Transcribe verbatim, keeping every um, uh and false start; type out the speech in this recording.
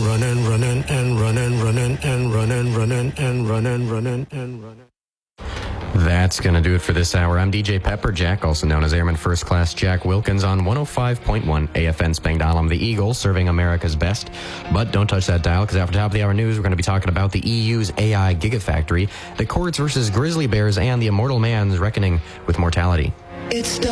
running, running, and running, running, and running, running, and running, running, and running. That's going to do it for this hour. I'm D J Pepperjack, also known as Airman First Class Jack Wilkins, on one oh five point one A F N Spangdahlem, the Eagle, serving America's best. But don't touch that dial, because after top of the hour news, we're going to be talking about the E U's A I Gigafactory, the Courts versus Grizzly Bears, and the Immortal Man's reckoning with mortality. It's the